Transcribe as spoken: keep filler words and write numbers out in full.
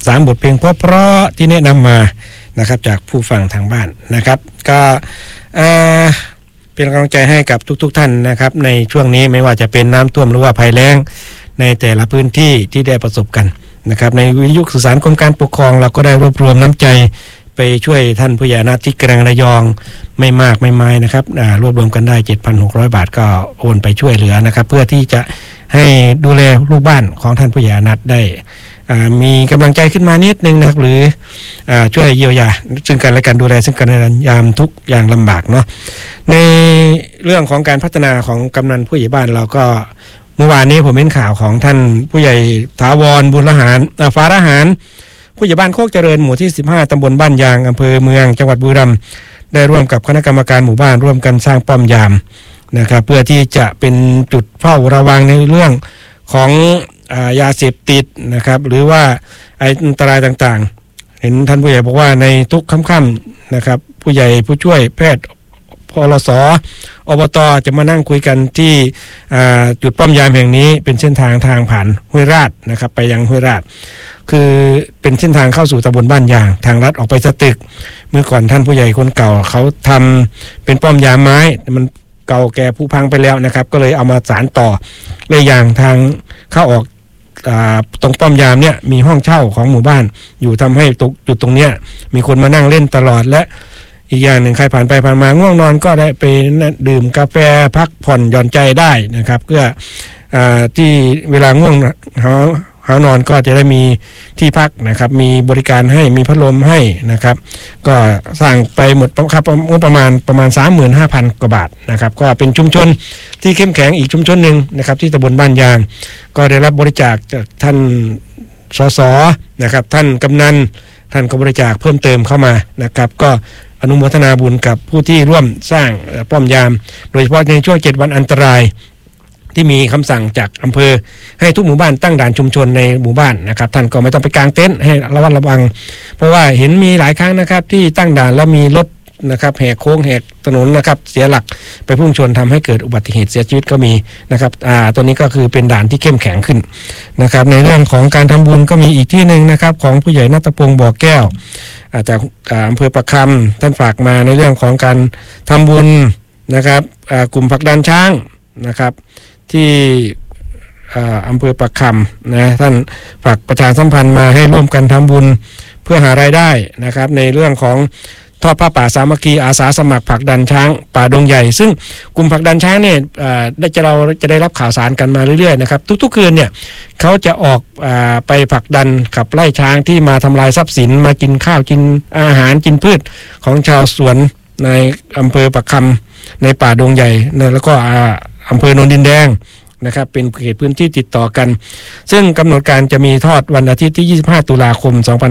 สามบทเพลงเพราะๆที่แนะนำมานะครับจากผู้ฟังทางบ้านนะครับก็เป็นกำลังใจให้กับทุกๆท่านนะครับในช่วงนี้ไม่ว่าจะเป็นน้ำท่วมหรือว่าภัยแล้งในแต่ละพื้นที่ที่ได้ประสบกันนะครับในวิทยุสื่อสารกรมการปกครองเราก็ได้รวบรวมน้ำใจไปช่วยท่านผู้ใหญ่นาที่กระระยองไม่มากไม่ไม้นะครับรวบรวมกันได้ เจ็ดพันหกร้อย บาทก็โอนไปช่วยเหลือนะครับเพื่อที่จะให้ดูแลลูกบ้านของท่านผู้ใหญ่นัดได้มีกำลังใจขึ้นมานิดนึงนะครับหรือช่วยเยียวยาซึ่งกันและกันดูแลซึ่งกันและกันยามทุกอย่างลำบากเนาะในเรื่องของการพัฒนาของกำนันผู้ใหญ่บ้านเราก็เมื่อวานนี้ผมเห็นข่าวของท่านผู้ใหญ่ถาวรบุญละหารฟ้าละหารผู้ใหญ่บ้านโคกเจริญหมู่ที่สิบห้าตำบลบ้านยางอำเภอเมืองจังหวัดบุรีรัมย์ได้ร่วมกับคณะกรรมการหมู่บ้านร่วมกันสร้างป้อมยามนะครับเพื่อที่จะเป็นจุดเฝ้าระวังในเรื่องของยาเสพติดนะครับหรือว่าอันตรายต่างๆเห็นท่านผู้ใหญ่บอกว่าในทุกค่ำๆนะครับผู้ใหญ่ผู้ช่วยแพทย์พลสอบตจะมานั่งคุยกันที่จุดป้อมยามแห่งนี้เป็นเส้นทางทางผ่านห้วยราชนะครับไปยังห้วยราชคือเป็นเส้นทางเข้าสู่ตำบลบ้านยางทางลัดออกไปสตึกเมื่อก่อนท่านผู้ใหญ่คนเก่าเขาทำเป็นป้อมยามไม้มันเก่าแก่ผุพังไปแล้วนะครับก็เลยเอามาสานต่อเลยอย่างทางเข้าออกตรงป้อมยามเนี่ยมีห้องเช่าของหมู่บ้านอยู่ทำให้จุดตรงเนี้ยมีคนมานั่งเล่นตลอดและอีกอย่างหนึ่งใครผ่านไปผ่านมาง่วงนอนก็ได้ไปดื่มกาแฟพักผ่อนหย่อนใจได้นะครับเพื่ออที่เวลาง่วงหาหานอนก็จะได้มีที่พักนะครับมีบริการให้มีพัดลมให้นะครับก็สร้างไปหมดครับงบประมาณประมาณ สามหมื่นห้าพัน กว่าบาทนะครับก็เป็นชุมชนที่เข้มแข็งอีกชุมชนหนึ่งนะครับที่ตำบลบ้านยางก็ได้รับบริจาคจากท่านสสนะครับท่านกำนันท่านก็บริจาคเพิ่มเติมเข้ามานะครับก็อนุโมทนาบุญกับผู้ที่ร่วมสร้างป้อมยามโดยเฉพาะในช่วงเจ็ดวันอันตรายที่มีคำสั่งจากอำเภอให้ทุกหมู่บ้านตั้งด่านชุมชนในหมู่บ้านนะครับท่านก็ไม่ต้องไปกางเต็นท์ให้ระวัดระวังเพราะว่าเห็นมีหลายครั้งนะครับที่ตั้งด่านแล้วมีรถนะครับแหกโค้งแหกถนนนะครับเสียหลักไปพุ่งชนทำให้เกิดอุบัติเหตุเสียชีวิตก็มีนะครับอ่าตัวนี้ก็คือเป็นด่านที่เข้มแข็งขึ้นนะครับในเรื่องของการทำบุญก็มีอีกที่นึงนะครับของผู้ใหญ่ณัฐพงศ์บ่อแก้วจากอำเภอประคำท่านฝากมาในเรื่องของการทำบุญนะครับกลุ่มผลักดันช้างนะครับที่อำเภอประคำนะท่านฝากประชาสัมพันธ์มาให้ร่วมกันทำบุญเพื่อหารายได้นะครับในเรื่องของทอดผ้าป่าสามัคคีอาสาสมัครผลักดันช้างป่าดงใหญ่ซึ่งกลุ่มผลักดันช้างเนี่ยได้จะเราจะได้รับข่าวสารกันมาเรื่อยๆนะครับทุกๆคืนเนี่ยเขาจะออกไปผลักดันขับไล่ช้างที่มาทำลายทรัพย์สินมากินข้าวกินอาหารกินพืชของชาวสวนในอำเภอประคำในป่าดงใหญ่แล้วก็อำเภอโนนดินแดงนะครับเป็นเขตพื้นที่ติดต่อกันซึ่งกำหนดการจะมีทอดวันอาทิตย์ที่ยี่สิบห้าตุลาคมสองพัน